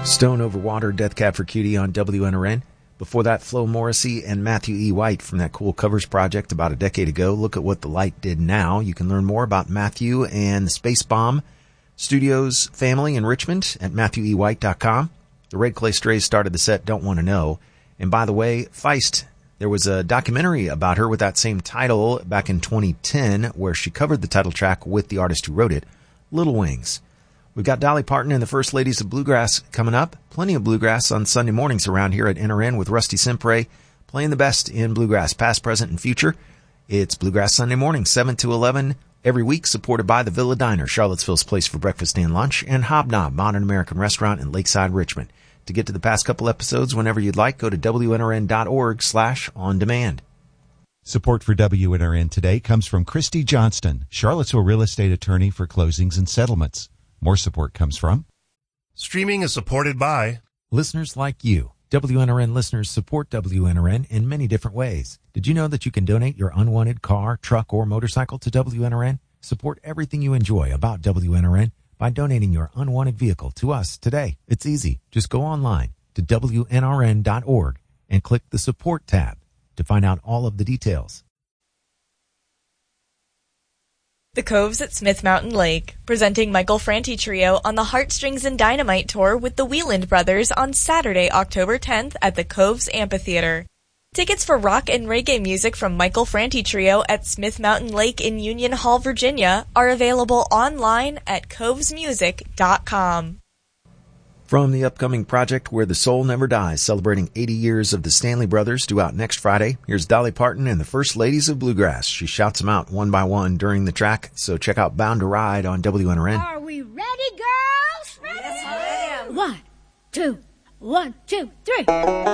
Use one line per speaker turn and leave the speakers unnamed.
Stone Over Water, Death Cab for Cutie on WNRN. Before that, Flo Morrissey and Matthew E. White from that Cool Covers project about a decade ago. Look at what the light did now. You can learn more about Matthew and the Space Bomb Studios family in Richmond at MatthewEWhite.com. The Red Clay Strays started the set Don't Want to Know. And by the way, Feist, there was a documentary about her with that same title back in 2010 where she covered the title track with the artist who wrote it, Little Wings. We've got Dolly Parton and the First Ladies of Bluegrass coming up. Plenty of bluegrass on Sunday mornings around here at NRN with Rusty Simpre playing the best in bluegrass, past, present, and future. It's Bluegrass Sunday morning, 7 to 11 every week, supported by the Villa Diner, Charlottesville's place for breakfast and lunch, and Hobnob, Modern American Restaurant in Lakeside, Richmond. To get to the past couple episodes whenever you'd like, go to WNRN.org/on-demand.
Support for WNRN today comes from Christy Johnston, Charlottesville real estate attorney for closings and settlements. More support comes from
Streaming is supported by
listeners like you. WNRN listeners support WNRN in many different ways. Did you know that you can donate your unwanted car, truck, or motorcycle to WNRN? Support everything you enjoy about WNRN by donating your unwanted vehicle to us today. It's easy. Just go online to WNRN.org and click the Support tab to find out all of the details.
The Coves at Smith Mountain Lake, presenting Michael Franti Trio on the Heartstrings and Dynamite Tour with the Wieland Brothers on Saturday, October 10th at the Coves Amphitheater. Tickets for rock and reggae music from Michael Franti Trio at Smith Mountain Lake in Union Hall, Virginia are available online at covesmusic.com.
From the upcoming project Where the Soul Never Dies, celebrating 80 years of the Stanley Brothers, due out next Friday, here's Dolly Parton and the First Ladies of Bluegrass. She shouts them out one by one during the track, so check out Bound to Ride on WNRN.
Are we ready, girls? Ready? Yes, I am. 1, 2, 1, 2, 3.